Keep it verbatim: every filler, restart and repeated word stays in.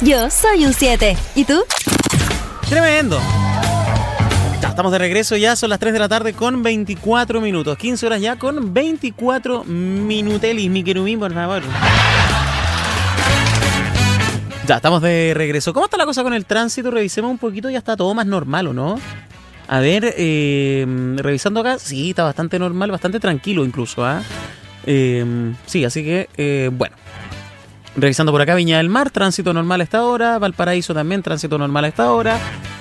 Yo soy un siete. ¿Y tú? Tremendo. Ya estamos de regreso, ya son las tres de la tarde con veinticuatro minutos. quince horas ya con veinticuatro minutelis, mi querubín, por favor. Ya estamos de regreso. ¿Cómo está la cosa con el tránsito? Revisemos un poquito, ya está todo más normal, ¿o no? A ver, eh, revisando acá, sí, está bastante normal, bastante tranquilo incluso, ¿ah? ¿eh? Eh, sí, así que, eh, bueno. Revisando por acá, Viña del Mar, tránsito normal a esta hora. Valparaíso también, tránsito normal a esta hora.